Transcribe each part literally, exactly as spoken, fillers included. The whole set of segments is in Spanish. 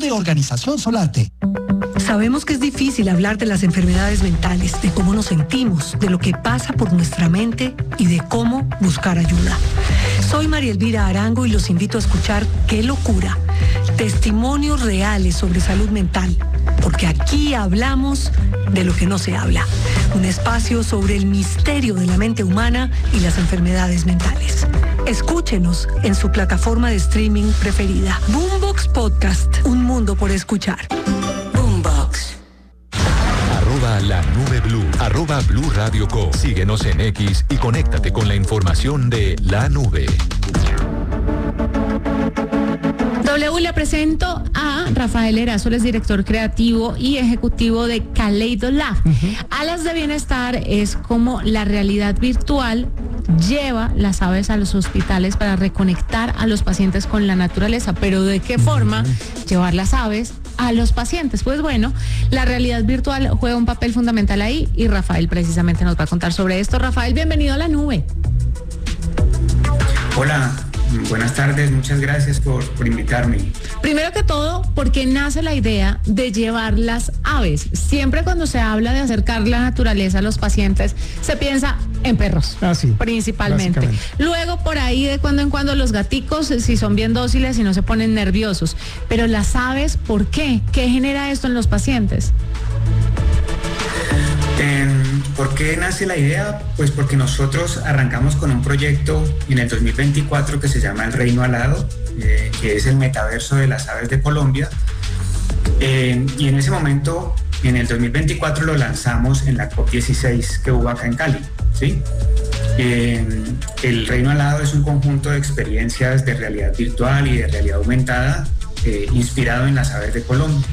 de Organización Solarte. Sabemos que es difícil hablar de las enfermedades mentales, de cómo nos sentimos, de lo que pasa por nuestra mente y de cómo buscar ayuda. Soy María Elvira Arango y los invito a escuchar Qué Locura, testimonios reales sobre salud mental, porque aquí hablamos de lo que no se habla. Un espacio sobre el misterio de la mente humana y las enfermedades mentales. Escúchenos en su plataforma de streaming preferida. Boombox Podcast, un mundo por escuchar. Boombox. Arroba la nube blue, arroba Blue Radio Co. Síguenos en X y conéctate con la información de la nube. W, le presento a Rafael Erazo, él es director creativo y ejecutivo de Kaleido Lab. Uh-huh. Alas de Bienestar es como la realidad virtual lleva las aves a los hospitales para reconectar a los pacientes con la naturaleza. Pero ¿de qué forma llevar las aves a los pacientes? Pues bueno, la realidad virtual juega un papel fundamental ahí y Rafael precisamente nos va a contar sobre esto. Rafael, bienvenido a la nube. Hola. Buenas tardes, muchas gracias por, por invitarme. Primero que todo, ¿por qué nace la idea de llevar las aves? Siempre cuando se habla de acercar la naturaleza a los pacientes, se piensa en perros, ah, sí, principalmente. Luego, por ahí, de cuando en cuando, los gaticos, si son bien dóciles y no se ponen nerviosos. Pero las aves, ¿por qué? ¿Qué genera esto en los pacientes? Eh, ¿Por qué nace la idea? Pues porque nosotros arrancamos con un proyecto en el dos mil veinticuatro que se llama El Reino Alado, eh, que es el metaverso de las aves de Colombia. Eh, y en ese momento, en el dos mil veinticuatro, lo lanzamos en la COP dieciséis que hubo acá en Cali, ¿sí? Eh, el Reino Alado es un conjunto de experiencias de realidad virtual y de realidad aumentada eh, inspirado en las aves de Colombia.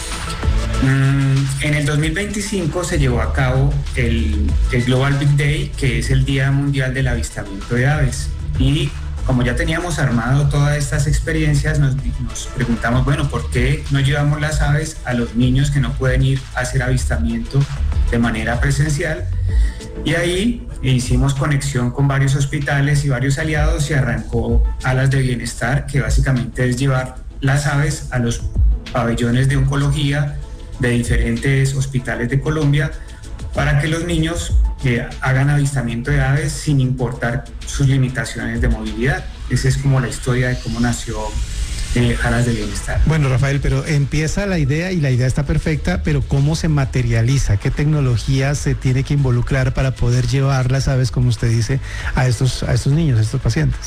En el dos mil veinticinco se llevó a cabo el, el Global Big Day, que es el Día Mundial del Avistamiento de Aves. Y como ya teníamos armado todas estas experiencias, nos, nos preguntamos, bueno, ¿por qué no llevamos las aves a los niños que no pueden ir a hacer avistamiento de manera presencial? Y ahí hicimos conexión con varios hospitales y varios aliados y arrancó Alas de Bienestar, que básicamente es llevar las aves a los pabellones de oncología de diferentes hospitales de Colombia para que los niños eh, hagan avistamiento de aves sin importar sus limitaciones de movilidad. Esa es como la historia de cómo nació eh, Alas de Bienestar. Bueno, Rafael, pero empieza la idea y la idea está perfecta, pero ¿cómo se materializa? ¿Qué tecnología se tiene que involucrar para poder llevar las aves, como usted dice, a estos, a estos niños, a estos pacientes?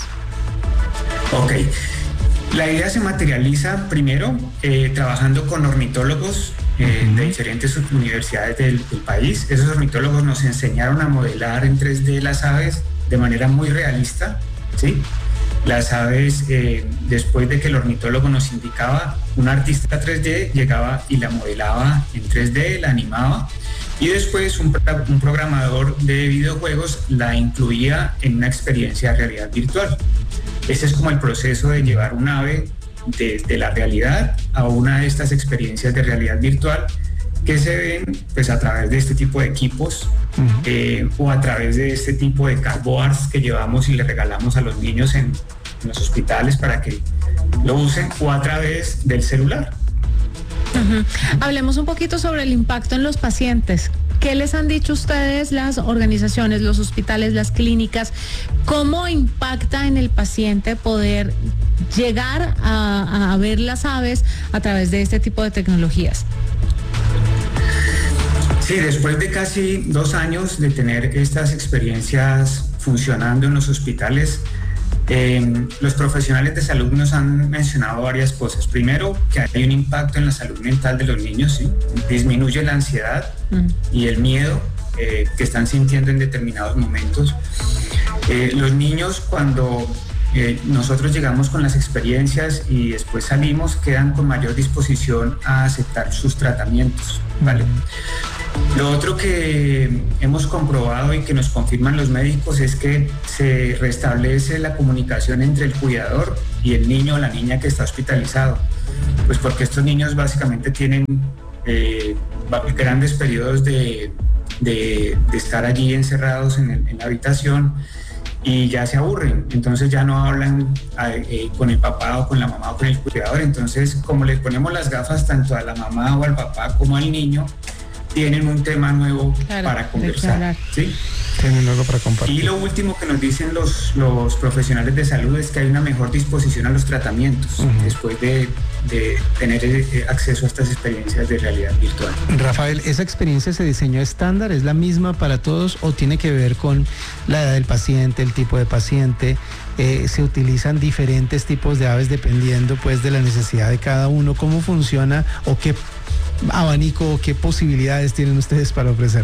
Ok. La idea se materializa primero eh, trabajando con ornitólogos eh, uh-huh. de diferentes universidades del, del país. Esos ornitólogos nos enseñaron a modelar en tres D las aves de manera muy realista, ¿sí? Las aves, eh, después de que el ornitólogo nos indicaba, un artista tres D llegaba y la modelaba en tres D, la animaba, y después un, un programador de videojuegos la incluía en una experiencia de realidad virtual. Ese es como el proceso de llevar un ave desde la realidad a una de estas experiencias de realidad virtual que se ven pues a través de este tipo de equipos uh-huh. eh, o a través de este tipo de cardboards que llevamos y le regalamos a los niños en, en los hospitales para que lo usen, o a través del celular. Uh-huh. Hablemos un poquito sobre el impacto en los pacientes. ¿Qué les han dicho ustedes, las organizaciones, los hospitales, las clínicas? ¿Cómo impacta en el paciente poder llegar a, a ver las aves a través de este tipo de tecnologías? Sí, después de casi dos años de tener estas experiencias funcionando en los hospitales, Eh, los profesionales de salud nos han mencionado varias cosas. Primero, que hay un impacto en la salud mental de los niños, ¿sí? Disminuye la ansiedad mm. y el miedo eh, que están sintiendo en determinados momentos. Eh, los niños, cuando eh, nosotros llegamos con las experiencias y después salimos, quedan con mayor disposición a aceptar sus tratamientos, ¿vale? Lo otro que hemos comprobado y que nos confirman los médicos es que se restablece la comunicación entre el cuidador y el niño o la niña que está hospitalizado, pues porque estos niños básicamente tienen eh, grandes periodos de, de, de estar allí encerrados en, el, en la habitación, y ya se aburren, entonces ya no hablan eh, con el papá o con la mamá o con el cuidador. Entonces, como les ponemos las gafas tanto a la mamá o al papá como al niño, tienen un tema nuevo claro, para conversar, ¿sí? Tienen algo para compartir. Y lo último que nos dicen los, los profesionales de salud es que hay una mejor disposición a los tratamientos uh-huh. después de, de tener eh, acceso a estas experiencias de realidad virtual. Rafael, ¿esa experiencia se diseñó estándar? ¿Es la misma para todos o tiene que ver con la edad del paciente, el tipo de paciente? Eh, ¿Se utilizan diferentes tipos de aves dependiendo pues de la necesidad de cada uno? ¿Cómo funciona o qué abanico o qué posibilidades tienen ustedes para ofrecer?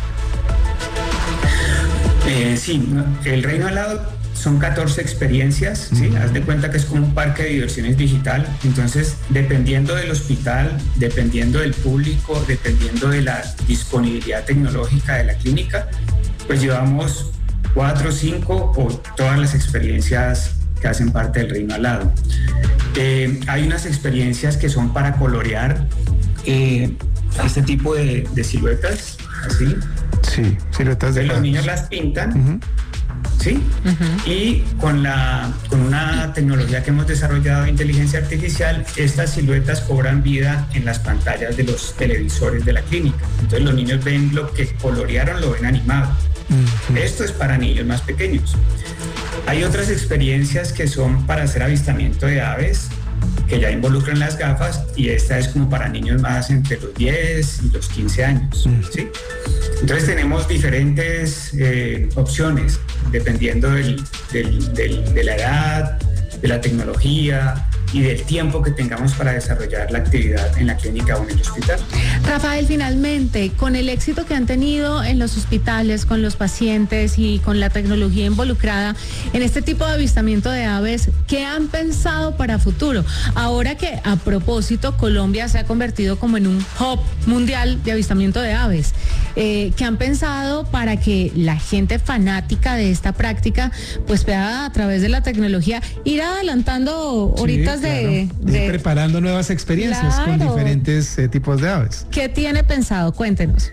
Eh, sí, el Reino Alado son catorce experiencias, ¿sí? Mm. Haz de cuenta que es como un parque de diversiones digital. Entonces, dependiendo del hospital, dependiendo del público, dependiendo de la disponibilidad tecnológica de la clínica, pues llevamos cuatro, cinco o todas las experiencias que hacen parte del Reino Alado. Eh, hay unas experiencias que son para colorear eh, este tipo de, de siluetas, así. Sí, siluetas de los niños las pintan, uh-huh. ¿sí? Uh-huh. Y con, la, con una tecnología que hemos desarrollado de inteligencia artificial, estas siluetas cobran vida en las pantallas de los televisores de la clínica. Entonces los niños ven lo que colorearon, lo ven animado. Uh-huh. Esto es para niños más pequeños. Hay otras experiencias que son para hacer avistamiento de aves, que ya involucran las gafas, y esta es como para niños más entre los diez y los quince años, ¿sí? Entonces tenemos diferentes eh, opciones dependiendo del, del, del, de la edad, de la tecnología y del tiempo que tengamos para desarrollar la actividad en la clínica o en el hospital. Rafael, finalmente, con el éxito que han tenido en los hospitales, con los pacientes y con la tecnología involucrada en este tipo de avistamiento de aves, ¿qué han pensado para futuro? Ahora que, a propósito, Colombia se ha convertido como en un hub mundial de avistamiento de aves, eh, ¿qué han pensado para que la gente fanática de esta práctica pues pueda, a través de la tecnología, ir adelantando horitas? Sí, de, claro. de... Ir preparando nuevas experiencias claro. con diferentes eh, tipos de aves. ¿Qué tiene pensado? Cuéntenos.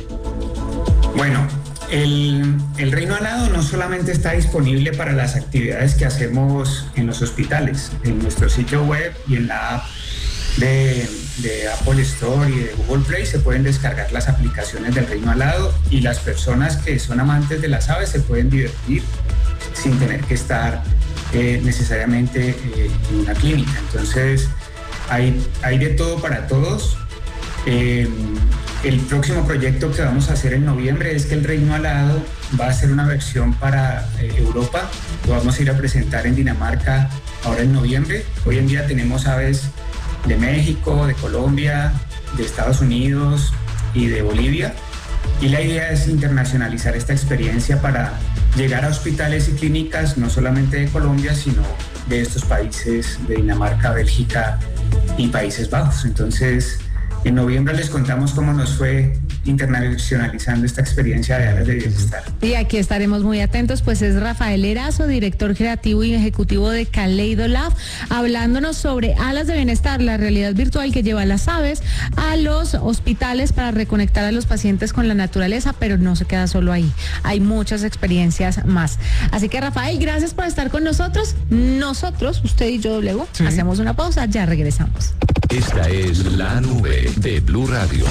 Bueno, el, el Reino Alado no solamente está disponible para las actividades que hacemos en los hospitales, en nuestro sitio web y en la app de, de Apple Store y de Google Play se pueden descargar las aplicaciones del Reino Alado, y las personas que son amantes de las aves se pueden divertir sin tener que estar Eh, necesariamente eh, en una clínica. Entonces hay, hay de todo para todos. Eh, el próximo proyecto que vamos a hacer en noviembre es que el Reino Alado va a hacer una versión para eh, Europa. Lo vamos a ir a presentar en Dinamarca ahora en noviembre. Hoy en día tenemos aves de México, de Colombia, de Estados Unidos y de Bolivia, y la idea es internacionalizar esta experiencia para llegar a hospitales y clínicas no solamente de Colombia, sino de estos países de Dinamarca, Bélgica y Países Bajos. Entonces, en noviembre les contamos cómo nos fue internacionalizando esta experiencia de áreas de bienestar. Y aquí estaremos muy atentos, pues es Rafael Erazo, director creativo y ejecutivo de Kaleido Lab, hablándonos sobre alas de bienestar, la realidad virtual que lleva a las aves a los hospitales para reconectar a los pacientes con la naturaleza, pero no se queda solo ahí, hay muchas experiencias más. Así que Rafael, gracias por estar con nosotros. Nosotros, usted y yo, luego, sí. hacemos una pausa, ya regresamos. Esta es La Nube de Blue Radio.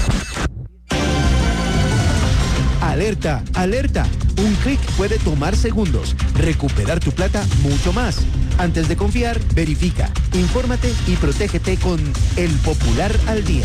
Alerta, alerta. Un clic puede tomar segundos. Recuperar tu plata mucho más. Antes de confiar, verifica, infórmate y protégete con El Popular al Día.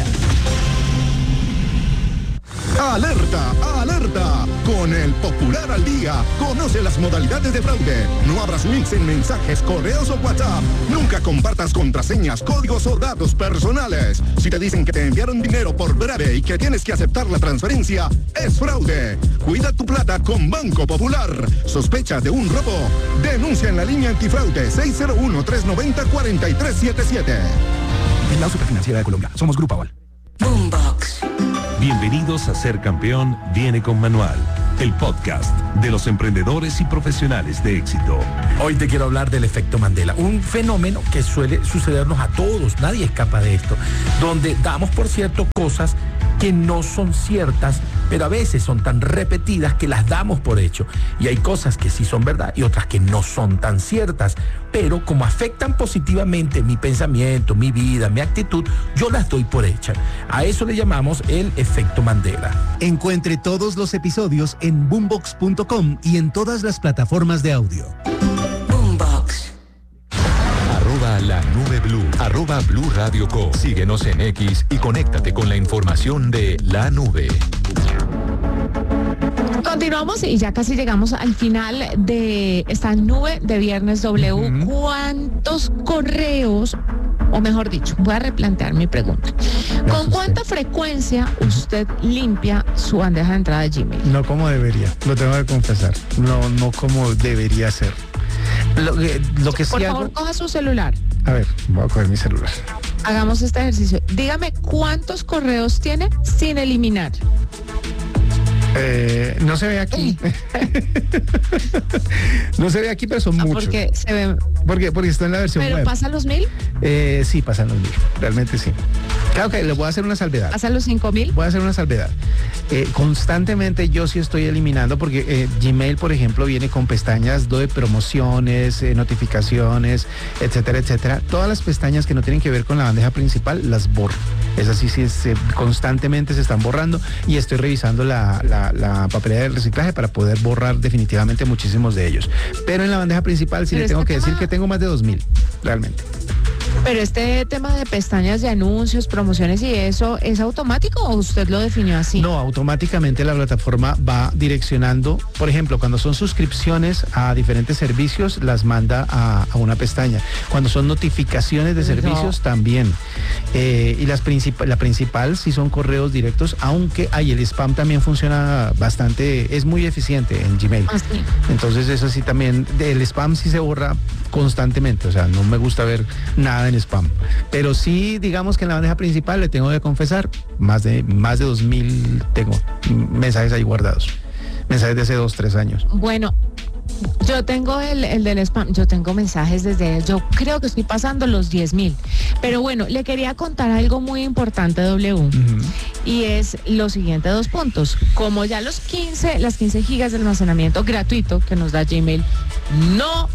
¡Alerta! ¡Alerta! Con El Popular al Día, conoce las modalidades de fraude. No abras links en mensajes, correos o WhatsApp. Nunca compartas contraseñas, códigos o datos personales. Si te dicen que te enviaron dinero por Breve y que tienes que aceptar la transferencia, es fraude. Cuida tu plata con Banco Popular. ¿Sospecha de un robo? Denuncia en la línea antifraude seis cero uno, tres nueve cero, cuatro tres siete siete. En la Superfinanciera de Colombia. Somos Grupo Aval. Boombox. Bienvenidos a Ser Campeón Viene con Manual, el podcast de los emprendedores y profesionales de éxito. Hoy te quiero hablar del efecto Mandela, un fenómeno que suele sucedernos a todos, nadie escapa de esto, donde damos por cierto cosas que no son ciertas, pero a veces son tan repetidas que las damos por hecho. Y hay cosas que sí son verdad y otras que no son tan ciertas, pero como afectan positivamente mi pensamiento, mi vida, mi actitud, yo las doy por hechas. A eso le llamamos el efecto Mandela. Encuentre todos los episodios en boombox punto com y en todas las plataformas de audio. Boombox. Arroba la nube blue. Arroba Blue Radio Co. Síguenos en X y conéctate con la información de la nube. Continuamos y ya casi llegamos al final de esta nube de Viernes W. Uh-huh. ¿Cuántos correos, o mejor dicho, voy a replantear mi pregunta? ¿Con cuánta frecuencia usted limpia su bandeja de entrada de Gmail? No como debería, lo tengo que confesar. No, no como debería ser. Lo que, lo que Por sí favor, hago... coja su celular. A ver, voy a coger mi celular. Hagamos este ejercicio. Dígame cuántos correos tiene sin eliminar. Eh, no se ve aquí. No se ve aquí, pero son ah, muchos. Porque se ve. Porque, porque está en la versión ¿Pero web. pasa los mil? Eh, sí, pasan los mil. Realmente sí. Claro que le voy a hacer una salvedad. ¿Pasa los cinco mil? Voy a hacer una salvedad. Eh, constantemente yo sí estoy eliminando porque eh, Gmail, por ejemplo, viene con pestañas de promociones, eh, notificaciones, etcétera, etcétera. Todas las pestañas que no tienen que ver con la bandeja principal las borro. Es así, sí, se, constantemente se están borrando y estoy revisando la, la, la papelera del reciclaje para poder borrar definitivamente muchísimos de ellos. Pero en la bandeja principal sí Pero le tengo este que tema... decir que tengo más de dos mil, realmente. Pero este tema de pestañas de anuncios, promociones y eso, ¿es automático o usted lo definió así? No, automáticamente la plataforma va direccionando, por ejemplo, cuando son suscripciones a diferentes servicios, las manda a, a una pestaña. Cuando son notificaciones de servicios, no. también. Eh, y las princip- la principal sí son correos directos, aunque hay el spam también funciona bastante, es muy eficiente en Gmail. Ah, sí. Entonces eso sí también, el spam sí se borra constantemente, o sea, no me gusta ver nada en spam. Pero sí, digamos que en la bandeja principal le tengo que confesar, más de más de dos mil tengo mensajes ahí guardados. Mensajes de hace dos, tres años. Bueno, yo tengo el, el del spam, yo tengo mensajes desde, yo creo que estoy pasando los diez mil. Pero bueno, le quería contar algo muy importante, W. Uh-huh. Y es los siguientes dos puntos. Como ya los quince, las quince gigas de almacenamiento gratuito que nos da Gmail no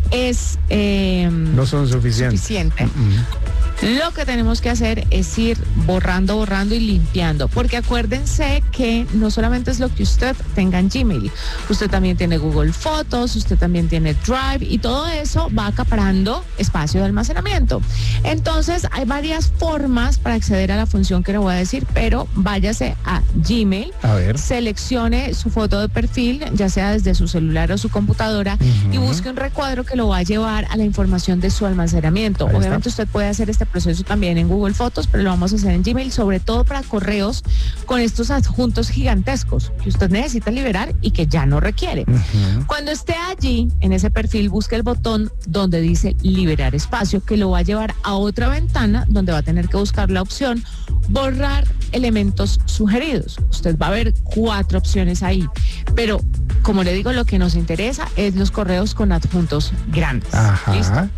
es eh, no son suficientes. suficiente. Uh-uh. Lo que tenemos que hacer es ir borrando, borrando y limpiando, porque acuérdense que no solamente es lo que usted tenga en Gmail, usted también tiene Google Fotos, usted también tiene Drive y todo eso va acaparando espacio de almacenamiento. Entonces hay varias formas para acceder a la función que le voy a decir, pero váyase a Gmail, a ver. Seleccione su foto de perfil, ya sea desde su celular o su computadora, uh-huh. y busque un recuadro que lo va a llevar a la información de su almacenamiento. Ahí Obviamente está. Usted puede hacer este proceso también en Google Fotos, pero lo vamos a hacer en Gmail, sobre todo para correos con estos adjuntos gigantescos que usted necesita liberar y que ya no requiere. Uh-huh. Cuando esté allí, en ese perfil, busque el botón donde dice liberar espacio, que lo va a llevar a otra ventana donde va a tener que buscar la opción borrar elementos sugeridos. Usted va a ver cuatro opciones ahí, pero como le digo, lo que nos interesa es los correos con adjuntos grandes. Ajá. ¿Listo?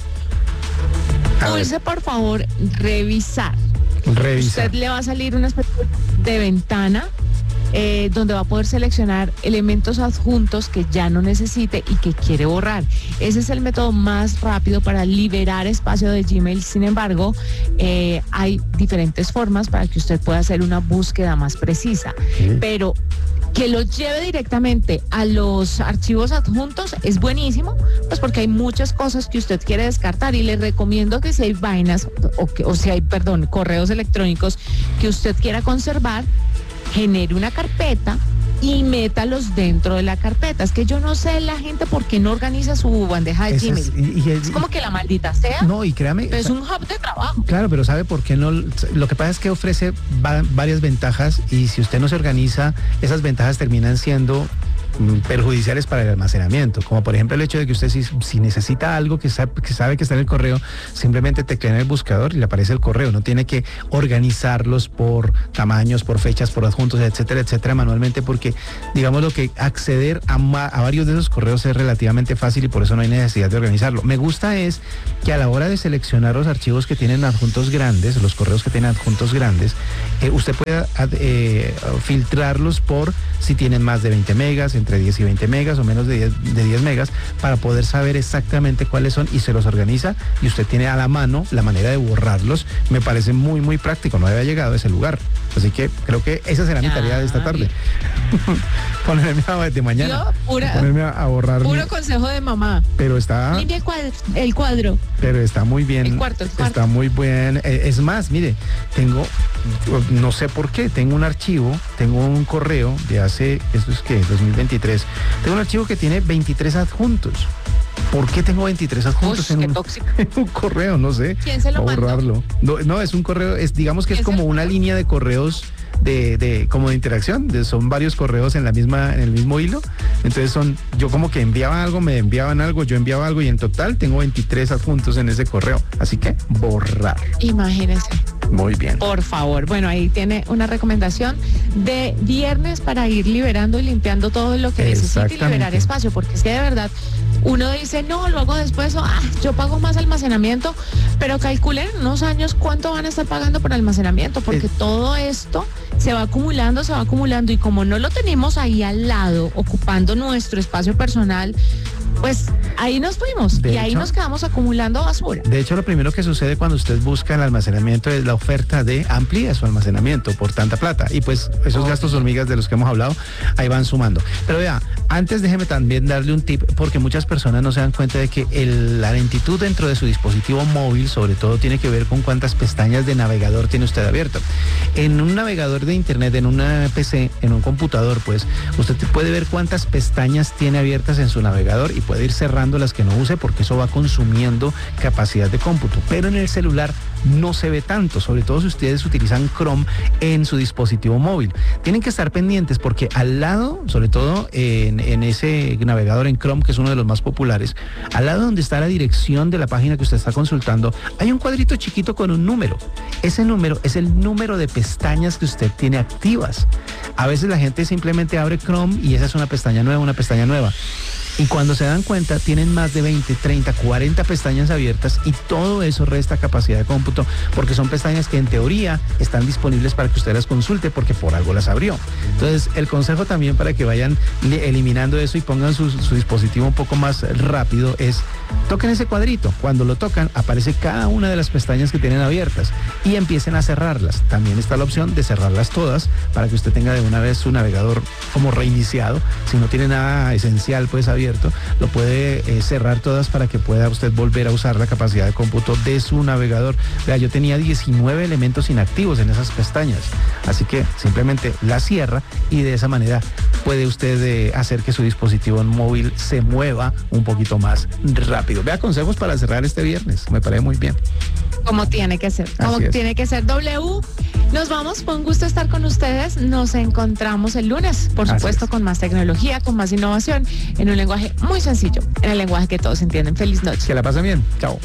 Pulse, por favor, revisar. Revisar. Usted le va a salir una especie de ventana eh, donde va a poder seleccionar elementos adjuntos que ya no necesite y que quiere borrar. Ese es el método más rápido para liberar espacio de Gmail. Sin embargo, eh, hay diferentes formas para que usted pueda hacer una búsqueda más precisa. Sí. Pero que lo lleve directamente a los archivos adjuntos es buenísimo, pues porque hay muchas cosas que usted quiere descartar y le recomiendo que si hay vainas o, que, o si hay, perdón, correos electrónicos que usted quiera conservar, genere una carpeta y métalos dentro de la carpeta. Es que yo no sé la gente por qué no organiza su bandeja de Gmail. Es, y, y, es como que la maldita sea. No, y créame. Pero es un hub de trabajo. Claro, pero ¿sabe por qué no? Lo que pasa es que ofrece va, varias ventajas y si usted no se organiza, esas ventajas terminan siendo perjudiciales para el almacenamiento, como por ejemplo el hecho de que usted si, si necesita algo que sabe, que sabe que está en el correo, simplemente teclea en el buscador y le aparece el correo, no tiene que organizarlos por tamaños, por fechas, por adjuntos, etcétera, etcétera, manualmente, porque digamos lo que acceder a, a varios de esos correos es relativamente fácil y por eso no hay necesidad de organizarlo. Me gusta es que a la hora de seleccionar los archivos que tienen adjuntos grandes, los correos que tienen adjuntos grandes, eh, usted puede eh, filtrarlos por si tienen más de veinte megas, entre diez y veinte megas o menos de diez, de diez megas, para poder saber exactamente cuáles son y se los organiza y usted tiene a la mano la manera de borrarlos. Me parece muy, muy práctico, no había llegado a ese lugar. Así que creo que esa será mi tarea de esta tarde. Ponerme a, de mañana. Yo, pura, ponerme a, a borrar. Puro mi... consejo de mamá. Pero está... Limpia el cuadro. El cuadro. Pero está muy bien. El cuarto, el cuarto. Está muy bien. Es más, mire, tengo, no sé por qué, tengo un archivo, tengo un correo de hace, ¿esto es qué? dos mil veintitrés. Tengo un archivo que tiene veintitrés adjuntos. ¿Por qué tengo veintitrés adjuntos Uy, en, un, en un correo? No sé. ¿Quién se lo mandó? Borrarlo. No, no, es un correo, es digamos que es como una línea de correos de, de como de interacción, de, son varios correos en la misma, en el mismo hilo. Entonces son, yo como que enviaba algo, me enviaban algo, yo enviaba algo y en total tengo veintitrés adjuntos en ese correo. Así que borrar. Imagínense. Muy bien. Por favor. Bueno, ahí tiene una recomendación de viernes para ir liberando y limpiando todo lo que necesite y liberar espacio, porque es que de verdad uno dice, no, lo hago después, o, ah, yo pago más almacenamiento, pero calculen en unos años cuánto van a estar pagando por almacenamiento, porque es... todo esto se va acumulando, se va acumulando, y como no lo tenemos ahí al lado, ocupando nuestro espacio personal, pues ahí nos fuimos de y hecho, ahí nos quedamos acumulando basura. De hecho, lo primero que sucede cuando usted busca el almacenamiento es la oferta de amplía su almacenamiento por tanta plata. Y pues esos okay. gastos hormigas de los que hemos hablado, ahí van sumando. Pero vea, antes déjeme también darle un tip, porque muchas personas no se dan cuenta de que el, la lentitud dentro de su dispositivo móvil, sobre todo, tiene que ver con cuántas pestañas de navegador tiene usted abierto. En un navegador de internet, en una P C, en un computador, pues, usted puede ver cuántas pestañas tiene abiertas en su navegador y puede ir cerrando las que no use, porque eso va consumiendo capacidad de cómputo. Pero en el celular no se ve tanto, sobre todo si ustedes utilizan Chrome en su dispositivo móvil. Tienen que estar pendientes porque al lado, sobre todo en, en ese navegador en Chrome, que es uno de los más populares, al lado donde está la dirección de la página que usted está consultando, hay un cuadrito chiquito con un número. Ese número es el número de pestañas que usted tiene activas. A veces la gente simplemente abre Chrome y esa es una pestaña nueva, una pestaña nueva. Y cuando se dan cuenta, tienen más de veinte, treinta, cuarenta pestañas abiertas y todo eso resta capacidad de cómputo, porque son pestañas que en teoría están disponibles para que usted las consulte porque por algo las abrió. Entonces, el consejo también para que vayan eliminando eso y pongan su, su dispositivo un poco más rápido es toquen ese cuadrito. Cuando lo tocan, aparece cada una de las pestañas que tienen abiertas y empiecen a cerrarlas. También está la opción de cerrarlas todas para que usted tenga de una vez su navegador como reiniciado. Si no tiene nada esencial, pues abierto, lo puede eh, cerrar todas para que pueda usted volver a usar la capacidad de cómputo de su navegador. Vea, yo tenía diecinueve elementos inactivos en esas pestañas, así que simplemente la cierra y de esa manera puede usted eh, hacer que su dispositivo móvil se mueva un poquito más rápido. Vea, consejos para cerrar este viernes, me parece muy bien. Como tiene que ser, como tiene que ser. W, nos vamos, fue un gusto estar con ustedes, nos encontramos el lunes, por supuesto, con más tecnología, con más innovación, en un lenguaje muy sencillo, en el lenguaje que todos entienden. Feliz noche. Que la pasen bien, chao.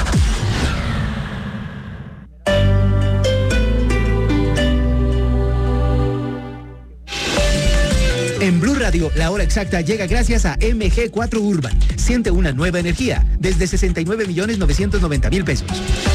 En Blue Radio, la hora exacta llega gracias a M G cuatro Urban. Siente una nueva energía desde sesenta y nueve millones novecientos noventa mil pesos.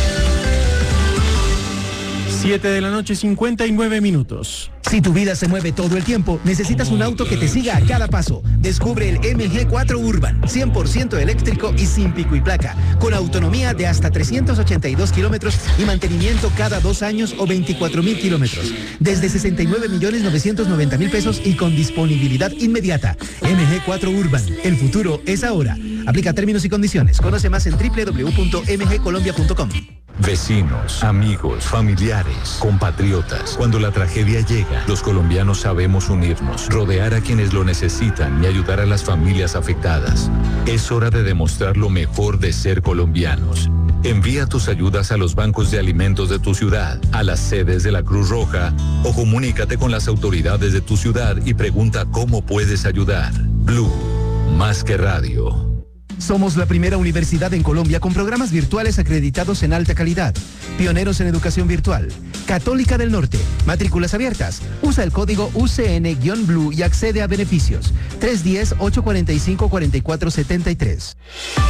siete de la noche, cincuenta y nueve minutos. Si tu vida se mueve todo el tiempo, necesitas un auto que te siga a cada paso. Descubre el M G cuatro Urban, cien por ciento eléctrico y sin pico y placa, con autonomía de hasta trescientos ochenta y dos kilómetros y mantenimiento cada dos años o veinticuatro mil kilómetros. Desde sesenta y nueve millones novecientos noventa mil pesos y con disponibilidad inmediata. M G cuatro Urban, el futuro es ahora. Aplica términos y condiciones. Conoce más en doble u doble u doble u punto m g colombia punto com. Vecinos, amigos, familiares, compatriotas. Cuando la tragedia llega, los colombianos sabemos unirnos, rodear a quienes lo necesitan y ayudar a las familias afectadas. Es hora de demostrar lo mejor de ser colombianos. Envía tus ayudas a los bancos de alimentos de tu ciudad, a las sedes de la Cruz Roja o comunícate con las autoridades de tu ciudad y pregunta cómo puedes ayudar. Blue, más que radio. Somos la primera universidad en Colombia con programas virtuales acreditados en alta calidad. Pioneros en educación virtual. Católica del Norte. Matrículas abiertas. Usa el código U C N-Blue y accede a beneficios. tres uno cero, ocho cuatro cinco, cuatro cuatro siete tres.